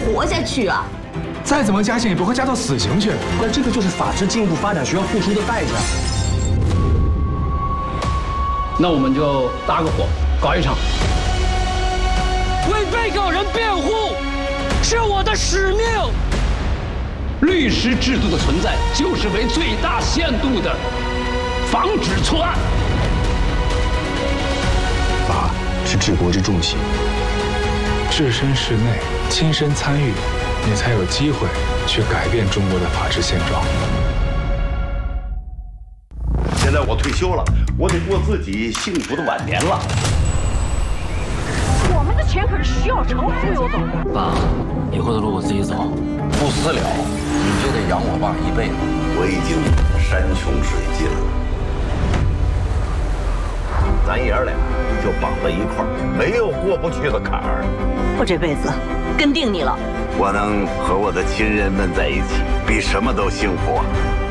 活下去啊！ 再怎么加刑也不会加到死刑去。 那这个就是法治进一步发展需要付出的代价。 那我们就搭个伙，搞一场。 为被告人辩护是我的使命。 律师制度的存在，就是为最大限度的防止错案。 法是治国之重器， 置身事内，亲身参与，你才有机会去改变中国的法治现状。 现在我退休了，我得过自己幸福的晚年了。 我们的钱可是徐小成忽悠走的。 爸，以后的路我自己走。 不私了，你就得养我爸一辈子。我已经山穷水尽了，咱爷俩就绑在一块儿，没有过不去的坎儿。 我这辈子跟定你了。 我能和我的亲人们在一起，比什么都幸福啊！